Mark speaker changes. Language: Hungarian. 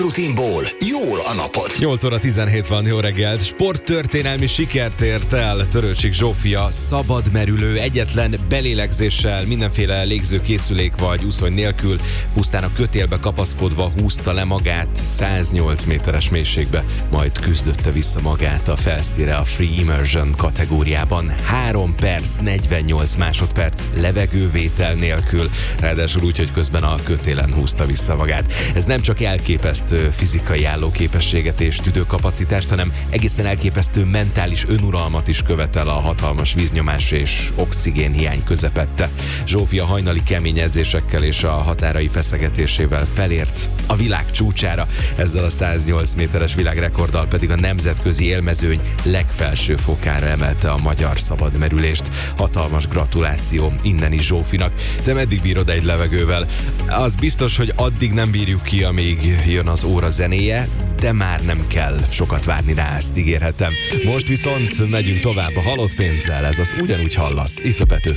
Speaker 1: rutinból jól a napod.
Speaker 2: 8 óra 17 van, jó reggelt. Sporttörténelmi sikert ért el Törőcsik Zsófia, szabadmerülő, egyetlen belélegzéssel, mindenféle légzőkészülék vagy úszony nélkül, pusztán a kötélbe kapaszkodva húzta le magát 108 méteres mélységbe, majd küzdötte vissza magát a felszínre a Free Immersion kategóriában. 3 perc, 48 másodperc levegővétel nélkül, ráadásul úgy, hogy közben a kötélen húzta vissza magát. Ez nem csak elképesztő fizikai állóképességet és tüdőkapacitást, hanem egészen elképesztő mentális önuralmat is követel a hatalmas víznyomás és oxigénhiány közepette. Zsófia hajnali kemény edzésekkel és a határai feszegetésével felért a világ csúcsára, ezzel a 108 méteres világrekorddal pedig a nemzetközi élmezőny legfelső fokára emelte a magyar szabadmerülést. Hatalmas gratuláció innen is Zsófinak. De meddig bírod egy levegővel? Az biztos, hogy addig nem bírjuk ki, amíg jön az óra zenéje, de már nem kell sokat várni rá, ezt ígérhetem. Most viszont megyünk tovább a halott pénzzel, ez az Ugyanúgy hallasz, itt a Petőfi